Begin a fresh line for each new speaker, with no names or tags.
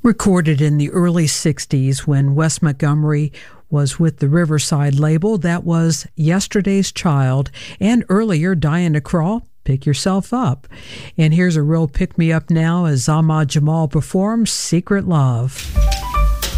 Recorded in the early 60s when Wes Montgomery was with the Riverside label, that was Yesterday's Child, and earlier Diana Krall, Pick Yourself Up. And here's a real pick-me-up now as Ahmad Jamal performs Secret Love.